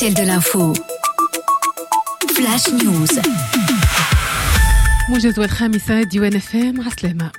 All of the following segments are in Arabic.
Cocktail de l'info. Flash News. موجز والخامسة ديوان FM. عسلامة.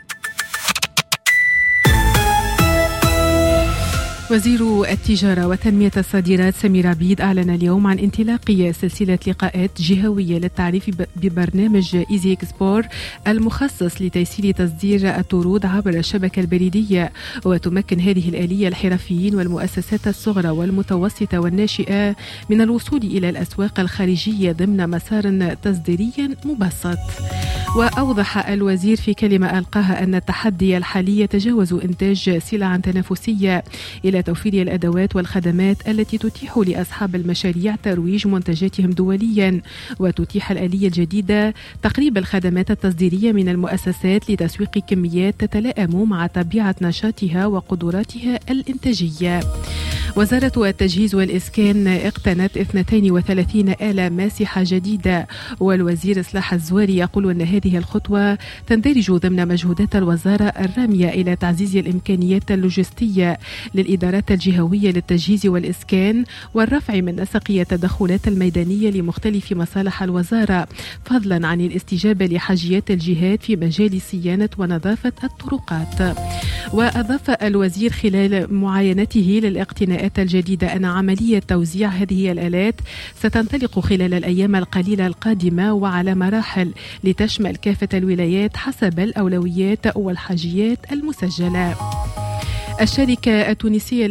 وزير التجارة وتنمية الصادرات سمير عبيد أعلن اليوم عن انطلاق سلسلة لقاءات جهوية للتعريف ببرنامج إيزي إكسبور المخصص لتيسير تصدير الطرود عبر الشبكة البريدية، وتمكن هذه الآلية الحرفيين والمؤسسات الصغرى والمتوسطة والناشئة من الوصول إلى الأسواق الخارجية ضمن مسار تصديري مبسط. وأوضح الوزير في كلمة ألقاها أن التحدي الحالي يتجاوز إنتاج سلع تنافسية إلى توفير الأدوات والخدمات التي تتيح لأصحاب المشاريع ترويج منتجاتهم دوليا، وتتيح الآلية الجديدة تقريب الخدمات التصديرية من المؤسسات لتسويق كميات تتلائم مع طبيعة نشاطها وقدراتها الإنتاجية. وزارة التجهيز والإسكان اقتنت 32 آلة ماسحة جديدة، والوزير إصلاح الزواري يقول أن هذه الخطوة تندرج ضمن مجهودات الوزارة الرامية إلى تعزيز الإمكانيات اللوجستية للإدارات الجهوية للتجهيز والإسكان والرفع من نسق التدخلات الميدانية لمختلف مصالح الوزارة، فضلا عن الاستجابة لحاجيات الجهات في مجال صيانة ونظافة الطرقات. وأضاف الوزير خلال معاينته للاقتناءات الجديدة أن عملية توزيع هذه الآلات ستنطلق خلال الأيام القليلة القادمة وعلى مراحل لتشمل كافة الولايات حسب الأولويات والحاجيات المسجلة. الشركة التونسية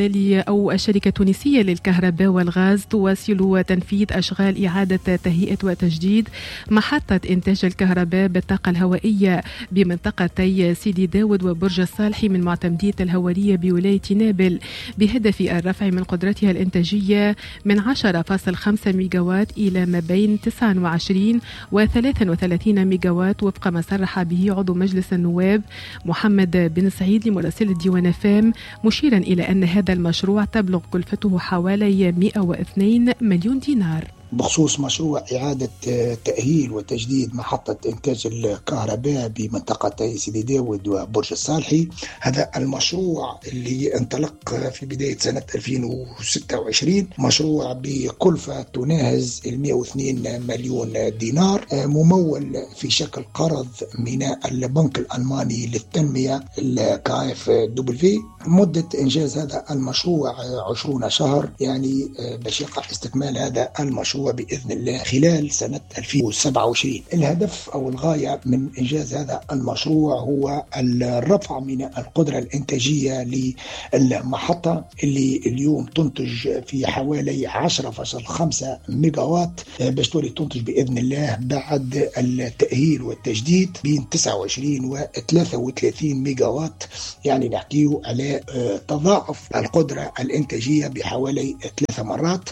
للكهرباء والغاز تواصل تنفيذ أشغال إعادة تهيئة وتجديد محطة إنتاج الكهرباء بالطاقة الهوائية بمنطقتي سيدي داود وبرج الصالحي من معتمدية الهوارية بولاية نابل، بهدف الرفع من قدرتها الإنتاجية من 10.5 ميجاوات إلى ما بين 29 و 33 ميجاوات، وفق ما صرح به عضو مجلس النواب محمد بن سعيد لمراسل ديوان فام، مشيرا إلى أن هذا المشروع تبلغ كلفته حوالي 102 مليون دينار. بخصوص مشروع إعادة تأهيل وتجديد محطة إنتاج الكهرباء بمنطقة سيدي داود وبرج الصالحي، هذا المشروع اللي انطلق في بداية سنة 2026، مشروع بكلفة تناهز 102 مليون دينار، ممول في شكل قرض من البنك الألماني للتنمية KfW. مدة إنجاز هذا المشروع 20 شهر، يعني باش يقع استكمال هذا المشروع بإذن الله خلال سنة 2027. الهدف أو الغاية من إنجاز هذا المشروع هو الرفع من القدرة الإنتاجية للمحطة اللي اليوم تنتج في حوالي 10.5 ميجاوات، باش تولي تنتج بإذن الله بعد التأهيل والتجديد بين 29 و 33 ميجاوات، يعني نحكيه على تضاعف القدرة الإنتاجية بحوالي 3 مرات.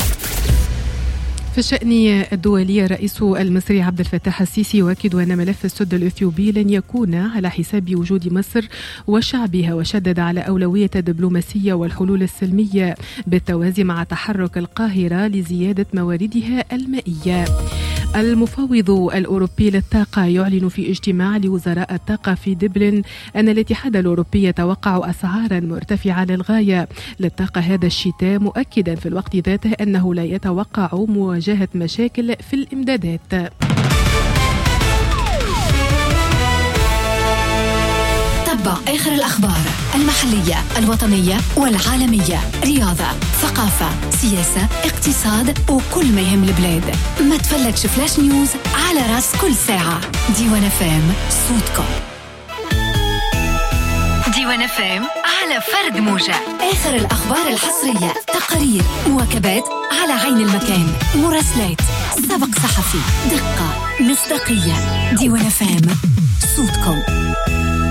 في الشأن الدولي، الرئيس المصري عبد الفتاح السيسي يؤكد أن ملف السد الإثيوبي لن يكون على حساب وجود مصر وشعبها، وشدد على أولوية الدبلوماسية والحلول السلمية بالتوازي مع تحرك القاهرة لزيادة مواردها المائية. المفوض الأوروبي للطاقة يعلن في اجتماع لوزراء الطاقة في دبلن أن الاتحاد الأوروبي يتوقع أسعارا مرتفعة للغاية للطاقة هذا الشتاء، مؤكدا في الوقت ذاته أنه لا يتوقع مواجهة مشاكل في الإمدادات. تابع آخر الأخبار المحلية الوطنية والعالمية، رياضة، ثقافة، سياسة، اقتصاد وكل ما يهم البلاد. ما تفلتش فلاش نيوز على راس كل ساعة. ديوان فام، صوتكم. ديوان فام على فرد موجة. آخر الأخبار الحصرية، تقارير، مواكبات على عين المكان، مراسلات، سبق صحفي، دقة، مصداقية. ديوان فام، صوتكم.